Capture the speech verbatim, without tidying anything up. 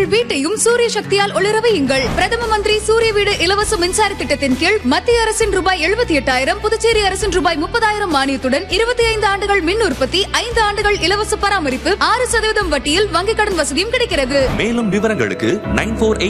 உங்கள் வீட்டையும் சூரிய சக்தியால் ஒளிர வையுங்கள். பிரதம மந்திரி சூரிய வீடு இலவச மின்சார திட்டத்தின் கீழ் மத்திய அரசின் ரூபாய் எழுபத்தி எட்டாயிரம், புதுச்சேரி அரசின் ரூபாய் முப்பதாயிரம் மானியத்துடன் இருபத்தி ஐந்து ஆண்டுகள் மின் உற்பத்தி, ஐந்து ஆண்டுகள் இலவச பராமரிப்பு, ஆறு சதவீதம் வட்டியில் வங்கிக் கடன் வசதியும் கிடைக்கிறது. மேலும் விவரங்களுக்கு நைன் போர்